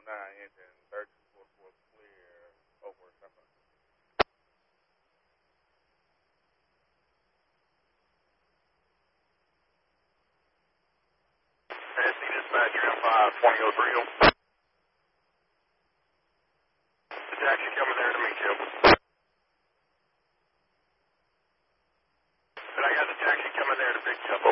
engine, 3244 clear, over summer. SC dispatcher M5, 2003. The taxi coming there to meet you. But I got the taxi coming there to pick you up.